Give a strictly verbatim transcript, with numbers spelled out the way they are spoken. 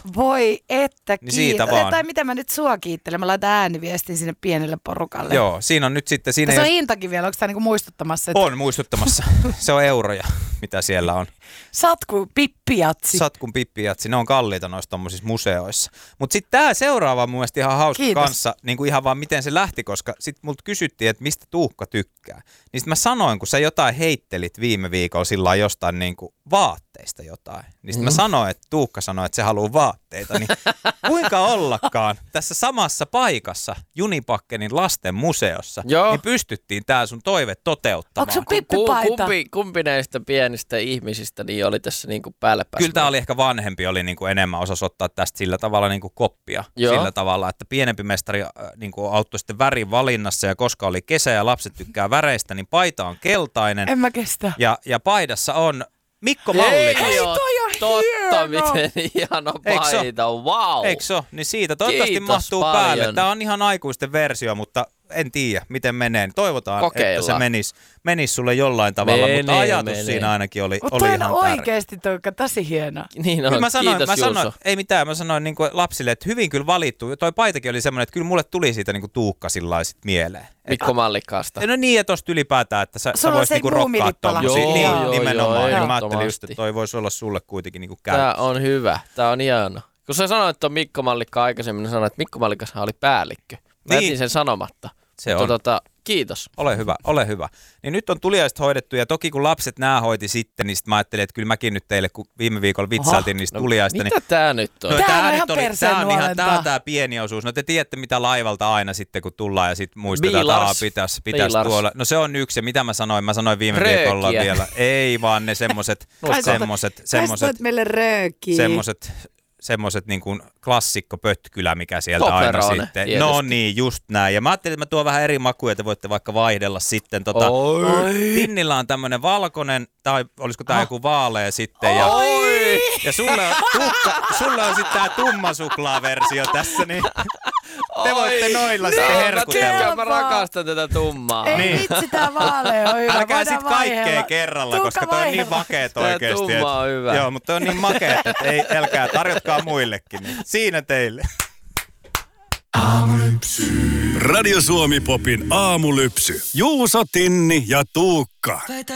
Voi että Niin siitä kiitos. vaan. Tai mitä mä nyt sua kiittelen, mä laitan ääniviestin sinne pienelle porukalle. Joo, siinä on nyt sitten... Siinä se on ei... hintakin vielä, onko tää niinku muistuttamassa? Että... On muistuttamassa. Se on euroja, mitä siellä on. Satku pippijatsi. Satkun pippijatsi, ne on kalliita noissa tommosissa museoissa. Mutta sitten tää seuraava on mun mielestä ihan hauska Kiitos. kanssa, niin kuin ihan vaan miten se lähti, koska sit multa kysyttiin, että mistä Tuukka tykkää. Niin sit mä sanoin, kun sä jotain heittelit viime viikolla sillä jostain niin kuin vaatteista jotain. Niin sit mä sanoin, että Tuukka sanoi, että se haluaa vaatteita. Niin kuinka ollakaan tässä samassa paikassa Junipakkenin lasten museossa, Joo. niin pystyttiin tää sun toive toteuttamaan. Onko sun Ku, pippipaita? kumpi, kumpi näistä pienistä ihmisistä niin oli tässä niinku päällä päässä? Kyllä tämä oli ehkä vanhempi, oli niinku enemmän osasi ottaa tästä sillä tavalla niinku koppia. Joo. Sillä tavalla, että pienempi mestari äh, niinku auttoi sitten värin valinnassa ja koska oli kesä ja lapset tykkää väreistä, niin paita on keltainen. En mä kestä. Ja, ja paidassa on Mikko Mallikas. Ei Ai, oo toi on totta, hieno. miten ihana Eikö se oo? paita. Wow. Eikö se ole? Niin siitä toivottavasti Kiitos mahtuu paljon. päälle. Tämä on ihan aikuisten versio, mutta en tiedä, miten menee. Toivotaan, Kokeillaan. että se menisi, menisi sulle jollain tavalla, Menee, mutta ajatus menee. siinä ainakin oli, Mutta oli toi ihan on tärkeä. oikeesti Tuukka, tosi hienoa. Niin on, Kyllä mä sanoin, kiitos mä Juuso. sanoin, ei mitään, mä sanoin niin kuin lapsille, että hyvin kyllä valittu. Toi paitakin oli semmoinen, että kyllä mulle tuli siitä niin kuin Tuukka sillä sit mieleen. Mikko Mallikkaasta. No niin, ja tosta ylipäätään, että sä, sä Sulla on voisit se niinku rokkaa muumilippala. tommosia. Joo, Niin, joo, nimenomaan. joo, Ja mä ajattelin just, että ehdottomasti. toi voisi olla sulle kuitenkin niinku Tää käytössä. on hyvä. Tää on hieno. Kun sä sanoit, että on Mikko Mallikka aikaisemmin, niin sanoit, että Mikko Mallikashan oli päällikkö. Mä Niin. jätin sen sanomatta. Se Mutta on. Tota, kiitos. Ole hyvä, ole hyvä. Niin nyt on tuliaiset hoidettu, ja toki kun lapset nää hoiti sitten, niin sit mä ajattelin, että kyllä mäkin nyt teille, kun viime viikolla vitsailtiin niistä No, tuliaista, mitä niin tää nyt on? No, Tää on tää, ihan nyt oli, perseen tää on ihan nuolentaa. tää on tää pieni osuus. No te tiedätte mitä laivalta aina sitten kun tullaan ja sitten muistetaan, Biilars. että pitäisi pitäis Biilars. tuolla. No se on yksi ja mitä mä sanoin? Mä sanoin viime Röökiä. viikolla vielä. Ei vaan ne semmoset, Kai sä- semmoset, Kai sä semmoset, toit meille röökiä. semmoset, semmoset niin kuin klassikko-pötkylä, mikä sieltä aina Toblerone, sitten. tietysti. No niin, just näin. Ja mä ajattelin, että mä tuon vähän eri makuja, te voitte vaikka vaihdella sitten. Tota, Oi. Tinnillä on tämmönen valkoinen, tai olisiko tää joku vaalea sitten. Ja, Oi. ja sulle on, Tuukka, sulle on sitten tää tumma suklaaversio tässä, niin te voitte noilla sitten Mä herkutella. tykkään, mä rakastan tätä tummaa. Ei Niin. vitsi, tää vaalea on hyvä. Älkää Voidaan sit kaikkea vaihdella. kerralla, Tuukka, koska toi on niin vaihdella. makeet Tää oikeesti. tumma on hyvä. Joo, mutta toi on niin makeet, että ei, älkää tarjotkaa muillekin. Niin. Siinä teille. Radio Suomi Popin aamulypsy. Juuso, Tinni ja Tuukka.